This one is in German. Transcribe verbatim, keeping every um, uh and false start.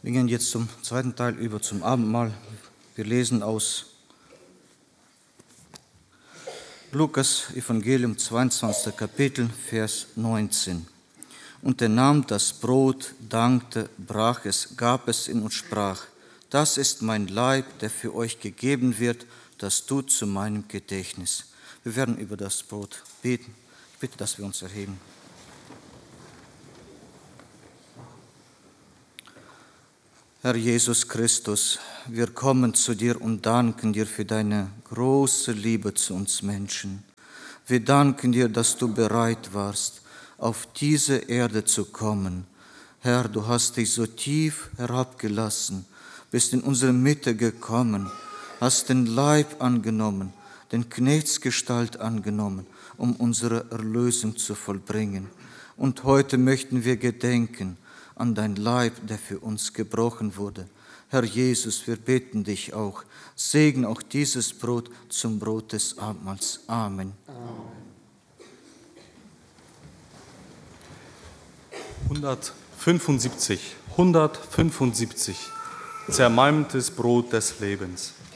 Wir gehen jetzt zum zweiten Teil über zum Abendmahl. Wir lesen aus Lukas Evangelium zweiundzwanzigsten Kapitel, Vers neunzehn. Und er nahm das Brot, dankte, brach es, gab es ihnen und sprach: Das ist mein Leib, der für euch gegeben wird, das tut zu meinem Gedächtnis. Wir werden über das Brot beten. Ich bitte, dass wir uns erheben. Herr Jesus Christus, wir kommen zu dir und danken dir für deine große Liebe zu uns Menschen. Wir danken dir, dass du bereit warst, auf diese Erde zu kommen. Herr, du hast dich so tief herabgelassen, bist in unsere Mitte gekommen, hast den Leib angenommen, den Knechtsgestalt angenommen, um unsere Erlösung zu vollbringen. Und heute möchten wir gedenken an dein Leib, der für uns gebrochen wurde. Herr Jesus, wir bitten dich auch, segne auch dieses Brot zum Brot des Abendmahls. Amen. hundertfünfundsiebzig, hundertfünfundsiebzig, zermalmtes Brot des Lebens.